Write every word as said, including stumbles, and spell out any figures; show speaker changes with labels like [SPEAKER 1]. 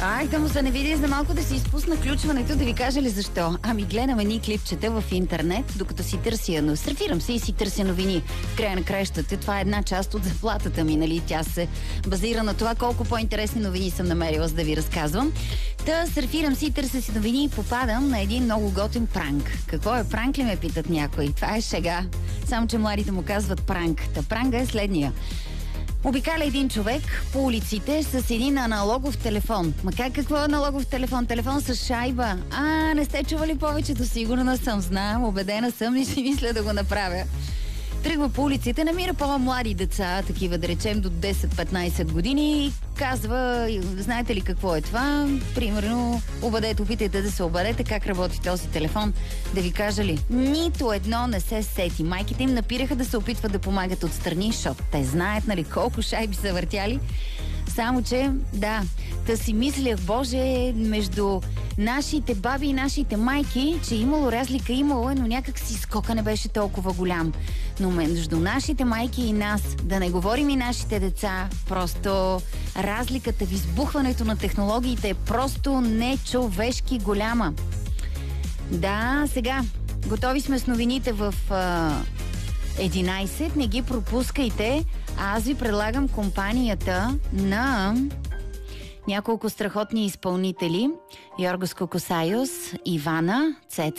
[SPEAKER 1] Ай, да му се не види за малко да си изпусна включването, да ви кажа ли защо? Ами гледам едни клипчета в интернет, докато си търся, но сърфирам се и си търся новини. В края на краищата, това е една част от заплатата ми, нали? Тя се базира на това колко по-интересни новини съм намерила, за да ви разказвам. Та сърфирам си, търся си новини и попадам на един много готин пранк. Какво е пранк ли, ме питат някой? Това е шега. Само че младите му казват пранк. Та пранка е следния. Обикаля един човек по улиците с един аналогов телефон. Ма как какво е аналогов телефон? Телефон с шайба. А, не сте чували повечето, сигурна съм, знам, убедена съм и си мисля да го направя. Тръгва по улиците, намира по-млади деца, такива да речем до десет-петнайсет години и казва, знаете ли какво е това? Примерно, обадете, опитайте да се обадете как работи този телефон. Да ви кажа ли? Нито едно не се сети. Майките им напираха да се опитват да помагат отстрани, защото те знаят, нали, колко шайби са въртяли. Само, че, да, да си мислях, Боже, между нашите баби и нашите майки, че имало разлика, имало е, но някак си скока не беше толкова голям. Но между нашите майки и нас, да не говорим и нашите деца, просто разликата в избухването на технологиите е просто нечовешки голяма. Да, сега, готови сме с новините в а, единайсет, не ги пропускайте. А аз ви предлагам компанията на няколко страхотни изпълнители. Йоргос Кокосайос, Ивана, Цец